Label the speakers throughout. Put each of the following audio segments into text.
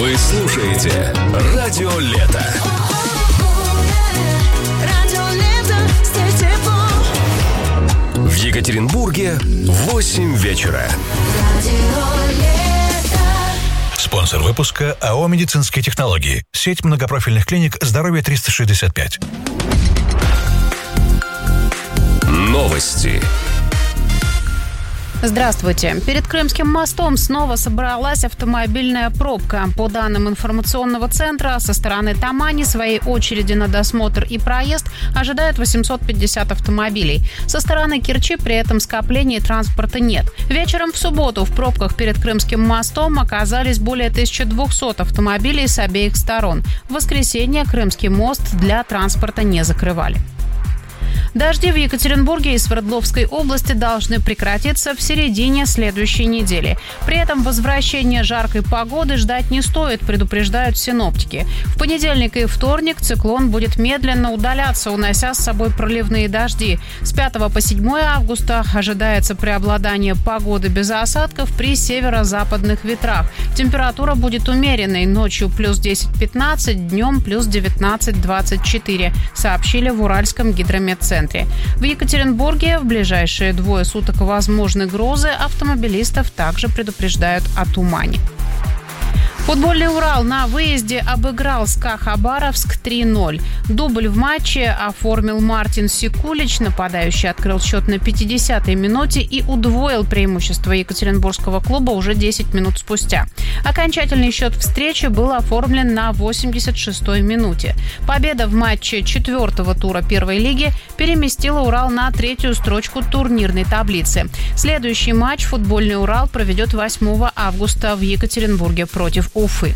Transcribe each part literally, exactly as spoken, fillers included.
Speaker 1: Вы слушаете Радио Лето. В Екатеринбурге восемь вечера.
Speaker 2: Спонсор выпуска АО «Медицинские технологии». Сеть многопрофильных клиник «Здоровье триста шестьдесят пять».
Speaker 1: Новости.
Speaker 3: Здравствуйте. Перед Крымским мостом снова собралась автомобильная пробка. По данным информационного центра, со стороны Тамани своей очереди на досмотр и проезд ожидают восемьсот пятьдесят автомобилей. Со стороны Керчи при этом скоплений транспорта нет. Вечером в субботу в пробках перед Крымским мостом оказались более тысячи двухсот автомобилей с обеих сторон. В воскресенье Крымский мост для транспорта не закрывали. Дожди в Екатеринбурге и Свердловской области должны прекратиться в середине следующей недели. При этом возвращение жаркой погоды ждать не стоит, предупреждают синоптики. В понедельник и вторник циклон будет медленно удаляться, унося с собой проливные дожди. С пятого по седьмое августа ожидается преобладание погоды без осадков при северо-западных ветрах. Температура будет умеренной, ночью плюс десять-пятнадцать, днем плюс девятнадцать-двадцать четыре, сообщили в Уральском гидрометцентре. В Екатеринбурге в ближайшие двое суток возможны грозы, автомобилистов также предупреждают о тумане. Футбольный «Урал» на выезде обыграл СКА Хабаровск три ноль. Дубль в матче оформил Мартин Сикулич. Нападающий открыл счет на пятидесятой минуте и удвоил преимущество екатеринбургского клуба уже десять минут спустя. Окончательный счет встречи был оформлен на восемьдесят шестой минуте. Победа в матче четвертого тура первой лиги переместила «Урал» на третью строчку турнирной таблицы. Следующий матч футбольный «Урал» проведет восьмого августа в Екатеринбурге против Уфы.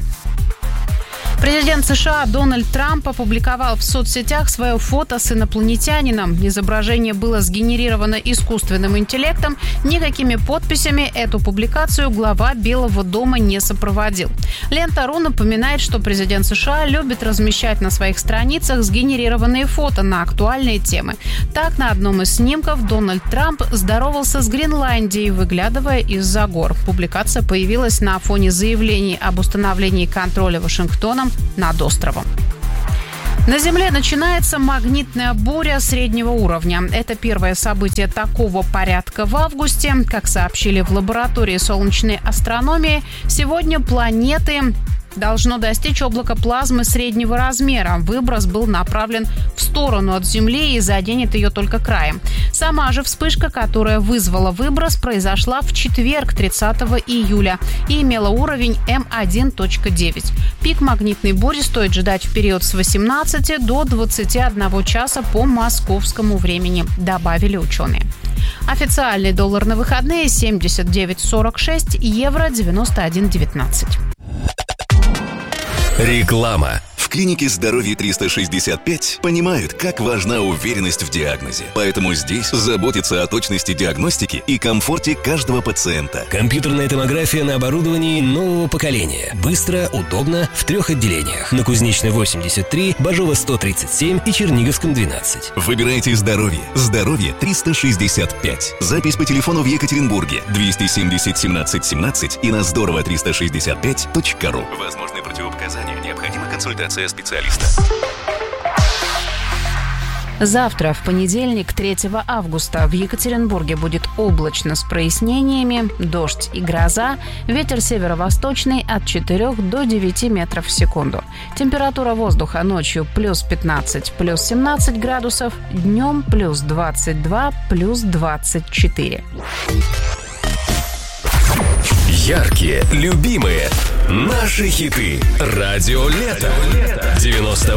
Speaker 3: Президент США Дональд Трамп опубликовал в соцсетях свое фото с инопланетянином. Изображение было сгенерировано искусственным интеллектом. Никакими подписями эту публикацию глава Белого дома не сопроводил. Лента.ру напоминает, что президент США любит размещать на своих страницах сгенерированные фото на актуальные темы. Так, на одном из снимков Дональд Трамп здоровался с Гренландией, выглядывая из-за гор. Публикация появилась на фоне заявлений об установлении контроля Вашингтоном над островом. На Земле начинается магнитная буря среднего уровня. Это первое событие такого порядка в августе. Как сообщили в лаборатории солнечной астрономии, сегодня планеты должно достичь облако плазмы среднего размера. Выброс был направлен в сторону от Земли и заденет ее только краем. Сама же вспышка, которая вызвала выброс, произошла в четверг, тридцатого июля, и имела уровень эм один точка девять. Пик магнитной бури стоит ждать в период с восемнадцати до двадцати одного часа по московскому времени, добавили ученые. Официальный доллар на выходные семьдесят девять сорок шесть, евро девяносто один девятнадцать.
Speaker 1: Реклама.
Speaker 4: В клинике «Здоровье триста шестьдесят пять» понимают, как важна уверенность в диагнозе. Поэтому здесь заботятся о точности диагностики и комфорте каждого пациента.
Speaker 5: Компьютерная томография на оборудовании нового поколения. Быстро, удобно, в трех отделениях. На Кузнечной восемьдесят три, Бажова сто тридцать семь и Черниговском двенадцать.
Speaker 4: Выбирайте «Здоровье». «Здоровье триста шестьдесят пять». Запись по телефону в Екатеринбурге двести семьдесят семнадцать семнадцать и на здорово триста шестьдесят пять точка ру. Возможны противопоказания. Необходима консультация специалиста.
Speaker 3: Завтра, в понедельник, третьего августа, в Екатеринбурге будет облачно с прояснениями, дождь и гроза, ветер северо-восточный от четырёх до девяти метров в секунду. Температура воздуха ночью плюс пятнадцать, плюс семнадцать градусов, днем плюс двадцать два, плюс двадцать четыре.
Speaker 1: Яркие, любимые, наши хиты. Радио Лето. девяносто